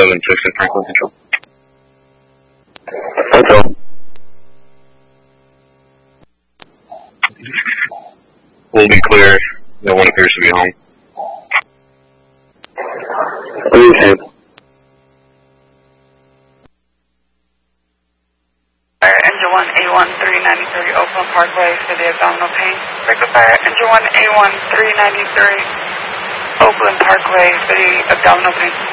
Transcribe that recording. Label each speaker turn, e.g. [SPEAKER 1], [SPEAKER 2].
[SPEAKER 1] 776 at Franklin Control.
[SPEAKER 2] Control.
[SPEAKER 1] We'll be clear. No one appears to be home.
[SPEAKER 2] Understand.
[SPEAKER 3] Engine 1, A1393, Oakland Parkway, City Abdominal Pain. Fire, Engine 1, A1393, Oakland Parkway, City Abdominal Pain.